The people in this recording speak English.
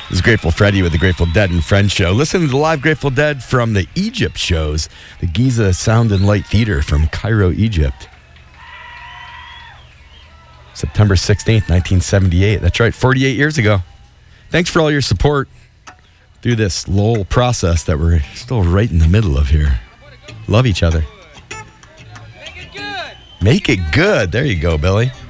This is Grateful Freddy with the Grateful Dead and Friends show. Listen to the live Grateful Dead from the Egypt shows, the Giza Sound and Light Theater from Cairo, Egypt. September 16th, 1978. That's right, 48 years ago. Thanks for all your support through this lull process that we're still right in the middle of here. Love each other. Make it good. Make it good. There you go, Billy.